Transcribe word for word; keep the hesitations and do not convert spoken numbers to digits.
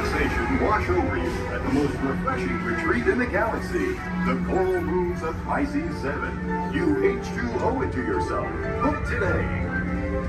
relaxation wash over you at the most refreshing retreat in the galaxy, the coral rooms of Pisces seven. You H two O it to yourself. Book today.